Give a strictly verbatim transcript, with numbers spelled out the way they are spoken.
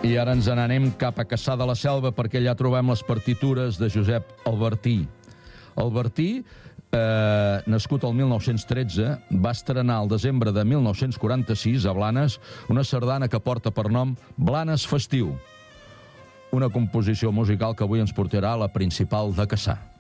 I ara ens n'anem cap a Cassà de la Selva perquè allà trobem les partitures de Josep Albertí. Albertí, eh, nascut el mil nou-cents tretze, va estrenar el desembre de mil nou-cents quaranta-sis a Blanes una sardana que porta per nom Blanes Festiu, una composició musical que avui ens portarà a la Principal de Cassà.